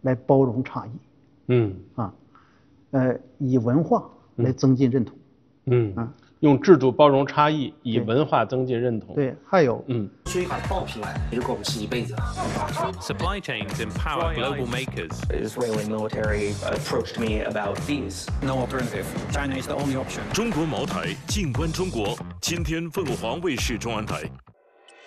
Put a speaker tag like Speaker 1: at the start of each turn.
Speaker 1: 来包容差异，以文化来增进认同，
Speaker 2: 用制度包容差异，以文化增进认同。
Speaker 1: 对，还有，
Speaker 3: 追款爆品也过不是一辈子。
Speaker 4: Supply chains empower global makers.
Speaker 3: The Israeli military approached me about fees.
Speaker 5: No alternative. China is the only option.
Speaker 6: 中国茅台，静观中国。今天凤凰卫视中文台。